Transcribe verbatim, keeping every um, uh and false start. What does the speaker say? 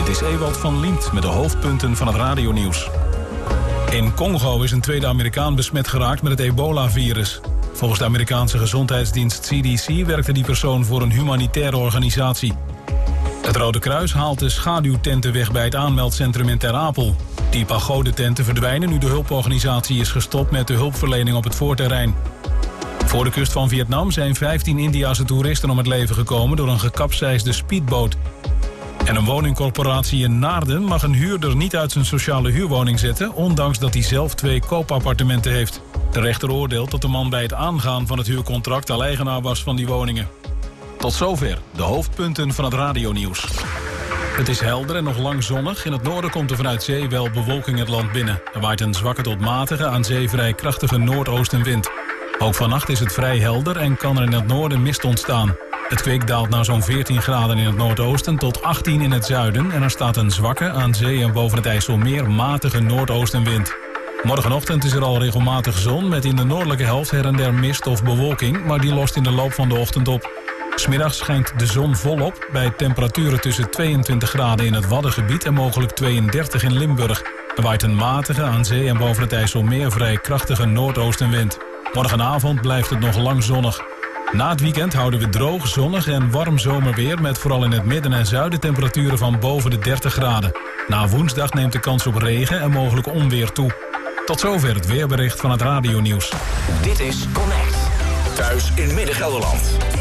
Dit is Ewald van Liemt met de hoofdpunten van het radionieuws. In Congo is een tweede Amerikaan besmet geraakt met het ebola-virus. Volgens de Amerikaanse gezondheidsdienst C D C werkte die persoon voor een humanitaire organisatie. Het Rode Kruis haalt de schaduwtenten weg bij het aanmeldcentrum in Ter Apel. Die pagodententen verdwijnen nu de hulporganisatie is gestopt met de hulpverlening op het voorterrein. Voor de kust van Vietnam zijn vijftien Indiase toeristen om het leven gekomen door een gekapseisde speedboot. En een woningcorporatie in Naarden mag een huurder niet uit zijn sociale huurwoning zetten, ondanks dat hij zelf twee koopappartementen heeft. De rechter oordeelt dat de man bij het aangaan van het huurcontract al eigenaar was van die woningen. Tot zover de hoofdpunten van het radionieuws. Het is helder en nog lang zonnig. In het noorden komt er vanuit zee wel bewolking het land binnen. Er waait een zwakke tot matige, aan zee vrij krachtige noordoostenwind. Ook vannacht is het vrij helder en kan er in het noorden mist ontstaan. Het kwik daalt naar zo'n veertien graden in het noordoosten tot achttien in het zuiden... en er staat een zwakke, aan zee en boven het IJsselmeer matige noordoostenwind. Morgenochtend is er al regelmatig zon met in de noordelijke helft her en der mist of bewolking... maar die lost in de loop van de ochtend op. 'S Middags schijnt de zon volop bij temperaturen tussen tweeëntwintig graden in het Waddengebied... en mogelijk tweeëndertig in Limburg. Er waait een matige, aan zee en boven het IJsselmeer vrij krachtige noordoostenwind. Morgenavond blijft het nog lang zonnig. Na het weekend houden we droog, zonnig en warm zomerweer... met vooral in het midden en zuiden temperaturen van boven de dertig graden. Na woensdag neemt de kans op regen en mogelijk onweer toe. Tot zover het weerbericht van het radionieuws. Dit is Connect. Thuis in Midden-Gelderland.